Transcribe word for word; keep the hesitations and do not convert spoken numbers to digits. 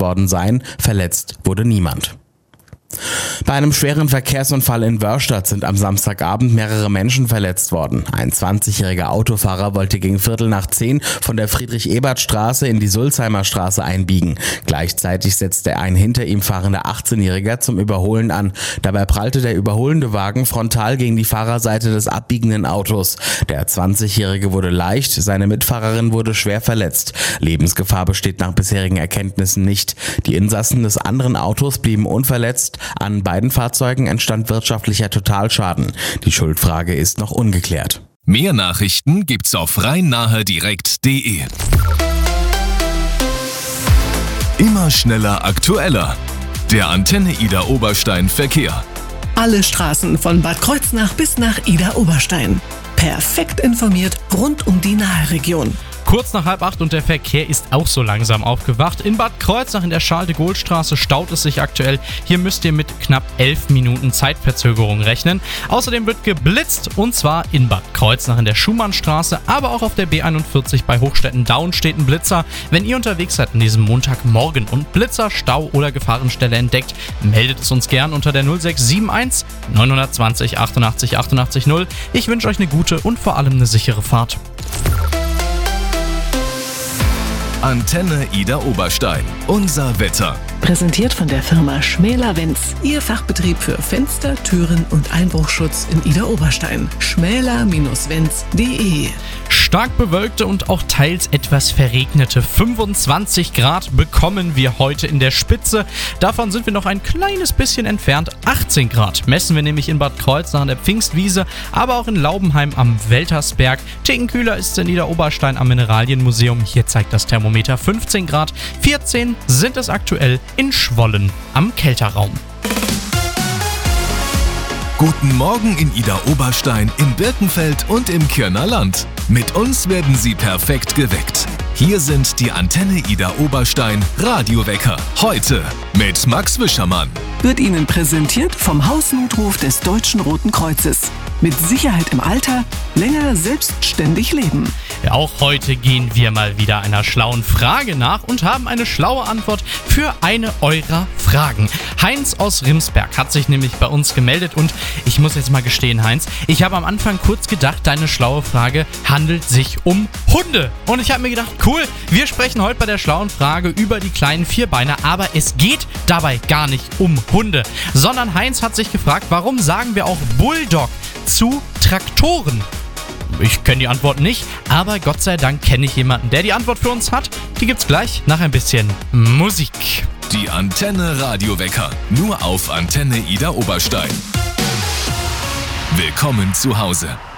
worden sein. Verletzt wurde niemand. Bei einem schweren Verkehrsunfall in Wörstadt sind am Samstagabend mehrere Menschen verletzt worden. Ein zwanzigjähriger Autofahrer wollte gegen Viertel nach zehn von der Friedrich-Ebert-Straße in die Sulzheimer Straße einbiegen. Gleichzeitig setzte ein hinter ihm fahrender achtzehnjähriger zum Überholen an. Dabei prallte der überholende Wagen frontal gegen die Fahrerseite des abbiegenden Autos. Der zwanzigjährige wurde leicht, seine Mitfahrerin wurde schwer verletzt. Lebensgefahr besteht nach bisherigen Erkenntnissen nicht. Die Insassen des anderen Autos blieben unverletzt. An beiden Fahrzeugen entstand wirtschaftlicher Totalschaden. Die Schuldfrage ist noch ungeklärt. Mehr Nachrichten gibt's auf rhein-nahe direkt punkt de. Immer schneller aktueller. Der Antenne Ida Oberstein Verkehr. Alle Straßen von Bad Kreuznach bis nach Ida Oberstein. Perfekt informiert rund um die Nahe-Region. Kurz nach halb acht und der Verkehr ist auch so langsam aufgewacht. In Bad Kreuznach in der Charles-de-Gaulle-Straße staut es sich aktuell. Hier müsst ihr mit knapp elf Minuten Zeitverzögerung rechnen. Außerdem wird geblitzt und zwar in Bad Kreuznach in der Schumannstraße, aber auch auf der B einundvierzig bei Hochstetten-Daun steht ein Blitzer. Wenn ihr unterwegs seid an diesem Montagmorgen und Blitzer, Stau oder Gefahrenstelle entdeckt, meldet es uns gern unter der null sechs sieben eins neun zwei null achtundachtzig achtundachtzig null. Ich wünsche euch eine gute und vor allem eine sichere Fahrt. Antenne Ida Oberstein. Unser Wetter. Präsentiert von der Firma Schmäler-Wenz. Ihr Fachbetrieb für Fenster, Türen und Einbruchschutz in Ida Oberstein. schmäler Bindestrich wenz punkt de. Stark bewölkte und auch teils etwas verregnete fünfundzwanzig Grad bekommen wir heute in der Spitze. Davon sind wir noch ein kleines bisschen entfernt. achtzehn Grad messen wir nämlich in Bad Kreuznach an der Pfingstwiese, aber auch in Laubenheim am Weltersberg. Ticken kühler ist es in Ida Oberstein am Mineralienmuseum. Hier zeigt das Thermometer fünfzehn Grad. vierzehn sind es aktuell in Schwollen am Kälterraum. Guten Morgen in Ida Oberstein, in Birkenfeld und im Kirner Land. Mit uns werden Sie perfekt geweckt. Hier sind die Antenne Ida Oberstein Radiowecker. Heute mit Max Wischermann. Wird Ihnen präsentiert vom Hausnotruf des Deutschen Roten Kreuzes. Mit Sicherheit im Alter, länger selbstständig leben. Ja, auch heute gehen wir mal wieder einer schlauen Frage nach und haben eine schlaue Antwort für eine eurer Fragen. Heinz aus Rimsberg hat sich nämlich bei uns gemeldet und ich muss jetzt mal gestehen, Heinz, ich habe am Anfang kurz gedacht, deine schlaue Frage handelt sich um Hunde. Und ich habe mir gedacht, cool, wir sprechen heute bei der schlauen Frage über die kleinen Vierbeiner, aber es geht dabei gar nicht um Hunde, sondern Heinz hat sich gefragt, warum sagen wir auch Bulldog zu Traktoren? Ich kenne die Antwort nicht, aber Gott sei Dank kenne ich jemanden, der die Antwort für uns hat. Die gibt's gleich nach ein bisschen Musik. Die Antenne Radiowecker, nur auf Antenne Ida Oberstein. Willkommen zu Hause.